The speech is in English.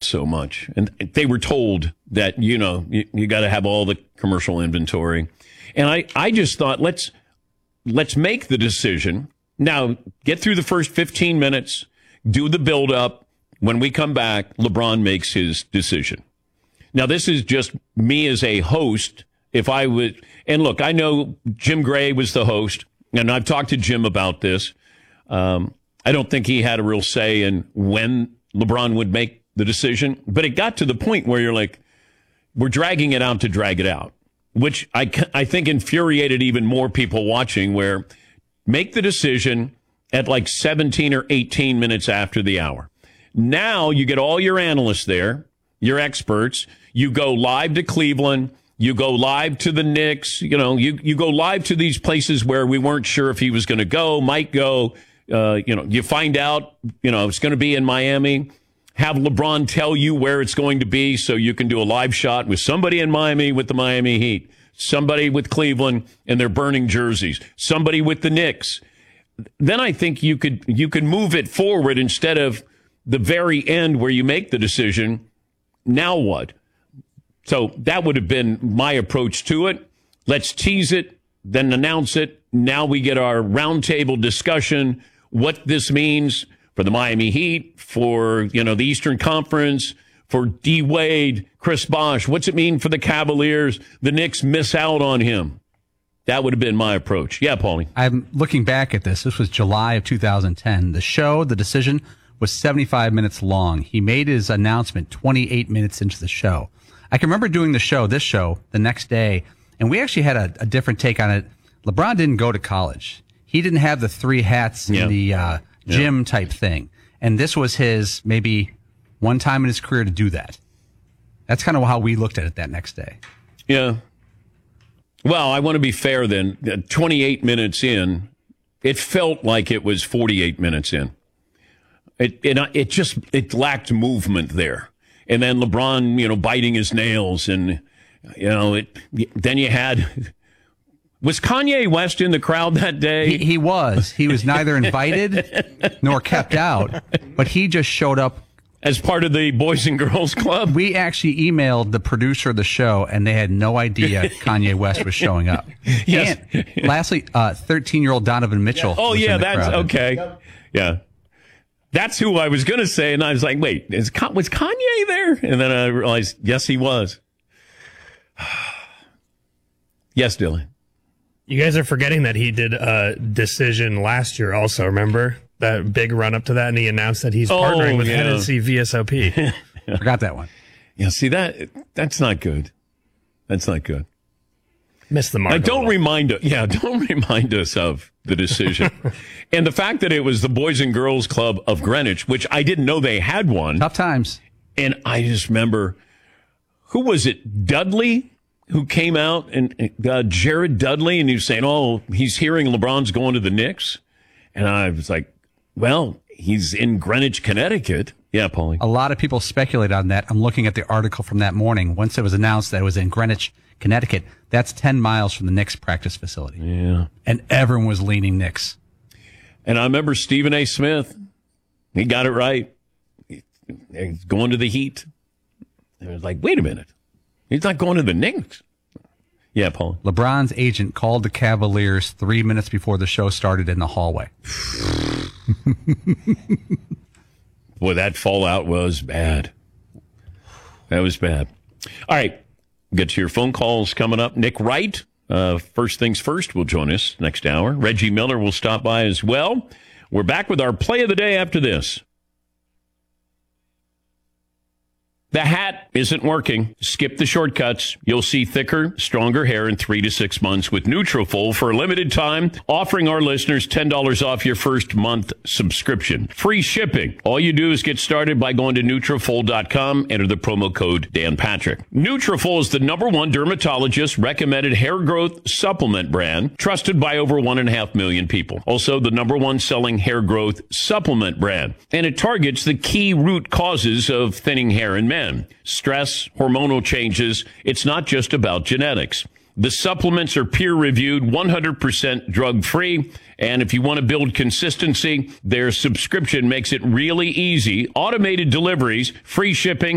so much. And they were told that, you got to have all the commercial inventory. And I just thought, let's make the decision. Now, get through the first 15 minutes, do the build-up. When we come back, LeBron makes his decision. Now, this is just me as a host. If I would, and look, I know Jim Gray was the host, and I've talked to Jim about this. I don't think he had a real say in when LeBron would make the decision, but it got to the point where you're like, we're dragging it out to drag it out, which I think infuriated even more people watching, where make the decision at like 17 or 18 minutes after the hour. Now you get all your analysts there, your experts. You go live to Cleveland. You go live to the Knicks. You go live to these places where we weren't sure if he was going to go, might go. You find out, it's going to be in Miami. Have LeBron tell you where it's going to be so you can do a live shot with somebody in Miami with the Miami Heat, somebody with Cleveland and their burning jerseys, somebody with the Knicks. Then I think you could move it forward instead of the very end where you make the decision. Now what? So that would have been my approach to it. Let's tease it, then announce it. Now we get our roundtable discussion, what this means for the Miami Heat, for, the Eastern Conference, for D. Wade, Chris Bosh. What's it mean for the Cavaliers? The Knicks miss out on him. That would have been my approach. Yeah, Paulie. I'm looking back at this. This was July of 2010. The decision was 75 minutes long. He made his announcement 28 minutes into the show. I can remember doing this show, the next day, and we actually had a different take on it. LeBron didn't go to college. He didn't have the three hats in the gym type thing. And this was his maybe one time in his career to do that. That's kind of how we looked at it that next day. Yeah. Well, I want to be fair then. 28 minutes in, it felt like it was 48 minutes in. It lacked movement there. And then LeBron, biting his nails, and then you had. Was Kanye West in the crowd that day? He was. He was neither invited nor kept out, but he just showed up as part of the Boys and Girls Club. We actually emailed the producer of the show, and they had no idea Kanye West was showing up. Yes. And lastly, 13-year-old Donovan Mitchell. Oh, was yeah, in the that's crowd. okay. Yeah. That's who I was going to say, and I was like, wait, was Kanye there? And then I realized, yes, he was. Yes, Dylan. You guys are forgetting that he did a decision last year also, remember? That big run-up to that, and he announced that he's partnering with Hennessy VSOP. Forgot that one. Yeah, see, that's not good. That's not good. Missed the mark. Like, don't remind us of the decision. And the fact that it was the Boys and Girls Club of Greenwich, which I didn't know they had one. Tough times. And I just remember, who was it? Dudley, who came out, and Jared Dudley, and he was saying, he's hearing LeBron's going to the Knicks. And I was like, well, he's in Greenwich, Connecticut. Yeah, Paulie. A lot of people speculate on that. I'm looking at the article from that morning. Once it was announced that it was in Greenwich, Connecticut, that's 10 miles from the Knicks practice facility. Yeah. And everyone was leaning Knicks. And I remember Stephen A. Smith. He got it right. He's going to the Heat. And it was like, wait a minute. He's not going to the Knicks. Yeah, Paul. LeBron's agent called the Cavaliers 3 minutes before the show started in the hallway. Boy, that fallout was bad. That was bad. All right. Get to your phone calls coming up. Nick Wright, first things first, will join us next hour. Reggie Miller will stop by as well. We're back with our play of the day after this. The hat isn't working. Skip the shortcuts. You'll see thicker, stronger hair in 3 to 6 months with Nutrafol for a limited time, offering our listeners $10 off your first month subscription. Free shipping. All you do is get started by going to Nutrafol.com, enter the promo code Dan Patrick. Nutrafol is the #1 dermatologist recommended hair growth supplement brand, trusted by over 1.5 million people. Also the #1 selling hair growth supplement brand. And it targets the key root causes of thinning hair in men. Stress, hormonal changes. It's not just about genetics. The supplements are peer-reviewed, 100% drug-free. And if you want to build consistency, their subscription makes it really easy. Automated deliveries, free shipping.